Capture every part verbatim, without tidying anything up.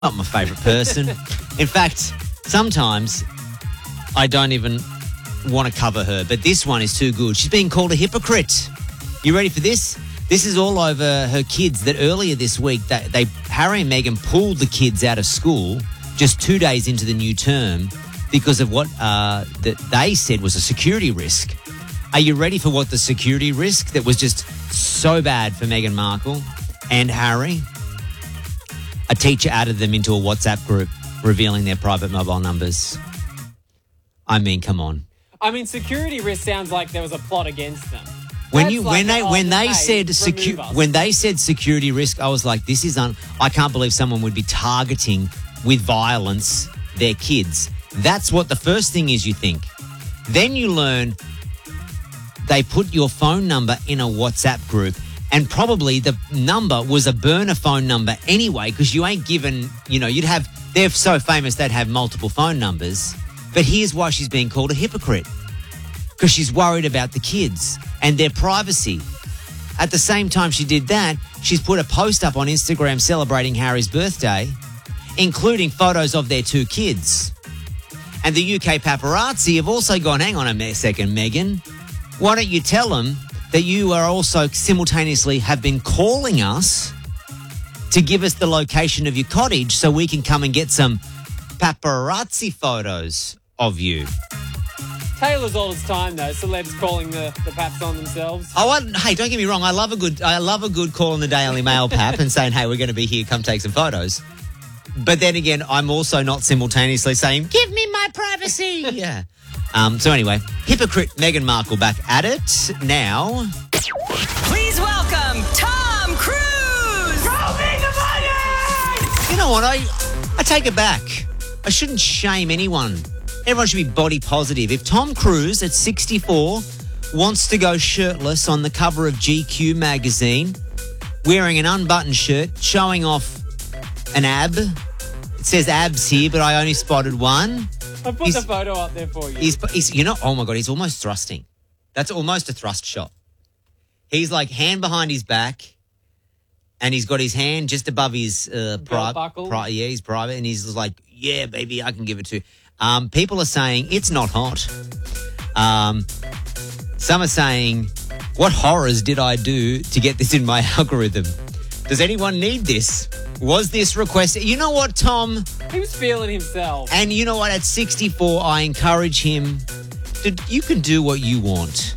Not my favourite person. In fact, sometimes I don't even want to cover her, but this one is too good. She's being called a hypocrite. You ready for this? This is all over her kids that earlier this week, they, they Harry and Meghan pulled the kids out of school just two days into the new term because of what uh, that they said was a security risk. Are you ready for what the security risk that was just so bad for Meghan Markle and Harry? A teacher added them into a WhatsApp group revealing their private mobile numbers. I mean, come on. I mean, security risk sounds like there was a plot against them. When That's you like, when they oh, when they hey, said secu- remove us. when they said security risk, I was like, this is un- I can't believe someone would be targeting with violence their kids. That's what the first thing is you think. Then you learn they put your phone number in a WhatsApp group, and probably the number was a burner phone number anyway, because you ain't given, you know, you'd have, they're so famous they'd have multiple phone numbers. But here's why she's being called a hypocrite. Because she's worried about the kids and their privacy. At the same time she did that, she's put a post up on Instagram celebrating Harry's birthday, including photos of their two kids. And the U K paparazzi have also gone, hang on a second, Meghan. Why don't you tell them that you are also simultaneously have been calling us to give us the location of your cottage so we can come and get some paparazzi photos of you. Taylor's all its time, though. Celebs calling the, the paps on themselves. Oh, I, hey, don't get me wrong. I love a good, I love a good call in the Daily Mail, pap, and saying, "Hey, we're going to be here. Come take some photos." But then again, I'm also not simultaneously saying, "Give me my privacy." Yeah. Um. So anyway, hypocrite Meghan Markle back at it now. Please welcome Tom Cruise. Throw me the money. You know what? I I take it back. I shouldn't shame anyone. Everyone should be body positive. If Tom Cruise at sixty-four wants to go shirtless on the cover of G Q magazine, wearing an unbuttoned shirt, showing off an ab. It says abs here, but I only spotted one. I put He's- the photo up there for you. He's, he's, you know, oh my God, he's almost thrusting. That's almost a thrust shot. He's like hand behind his back, and he's got his hand just above his uh, private. buckle. Pri- yeah, he's private, and he's like, yeah, baby, I can give it to you. Um, people are saying it's not hot. Um, some are saying, what horrors did I do to get this in my algorithm? Does anyone need this? Was this requested? You know what, Tom? He was feeling himself. And you know what? At sixty-four, I encourage him to, you can do what you want.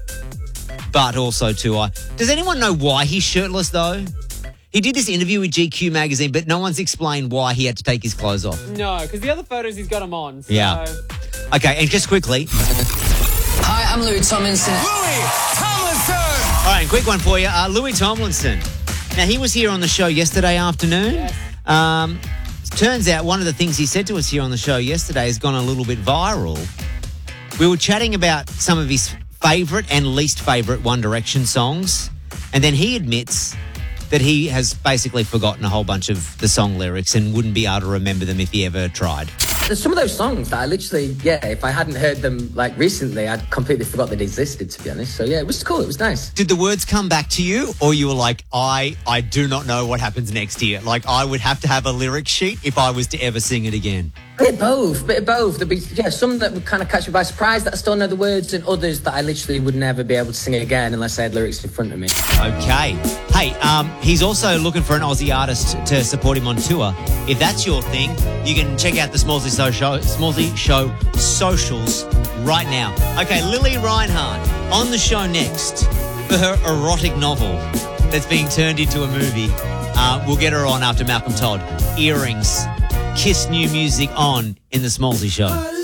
But also, too, I. Does anyone know why he's shirtless, though? He did this interview with G Q magazine, but no one's explained why he had to take his clothes off. No, because the other photos he's got them on. So. Yeah. Okay, and just quickly. Hi, I'm Louis Tomlinson. Louis Tomlinson! All right, quick one for you. Uh, Louis Tomlinson. Now, he was here on the show yesterday afternoon. Yes. Um, turns out one of the things he said to us here on the show yesterday has gone a little bit viral. We were chatting about some of his favourite and least favourite One Direction songs, and then he admits that he has basically forgotten a whole bunch of the song lyrics and wouldn't be able to remember them if he ever tried. There's some of those songs that I literally, yeah, if I hadn't heard them like recently, I'd completely forgot they existed, to be honest. So yeah, it was cool. It was nice. Did the words come back to you, or you were like, I, I do not know what happens next here? Like, I would have to have a lyric sheet if I was to ever sing it again. Bit of both, bit of both. There'd be, yeah, some that would kind of catch me by surprise that I still know the words, and others that I literally would never be able to sing again unless I had lyrics in front of me. Okay. Hey, um, he's also looking for an Aussie artist to support him on tour. If that's your thing, you can check out the Smallsy Show, Smallsy Show socials right now. Okay, Lily Reinhardt on the show next for her erotic novel that's being turned into a movie. Uh, we'll get her on after Malcolm Todd. Earrings. Kiss new music on in the Smallsy Show.